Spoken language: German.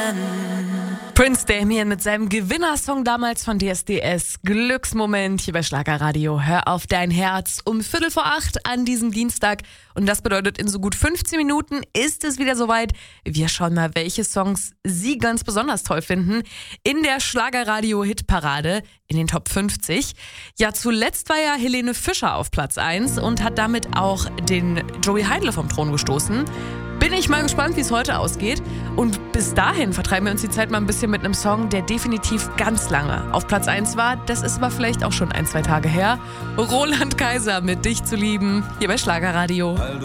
Prince Damien mit seinem Gewinnersong damals von DSDS. Glücksmoment hier bei Schlagerradio. Hör auf dein Herz um 7:45 an diesem Dienstag. Und das bedeutet, in so gut 15 Minuten ist es wieder soweit. Wir schauen mal, welche Songs Sie ganz besonders toll finden in der Schlagerradio-Hitparade in den Top 50. Ja, zuletzt war ja Helene Fischer auf Platz 1 und hat damit auch den Joey Heidle vom Thron gestoßen. Bin ich mal gespannt, wie es heute ausgeht. Und bis dahin vertreiben wir uns die Zeit mal ein bisschen mit einem Song, der definitiv ganz lange auf Platz 1 war. Das ist aber vielleicht auch schon 1-2 Tage her. Roland Kaiser mit Dich zu lieben, hier bei Schlagerradio.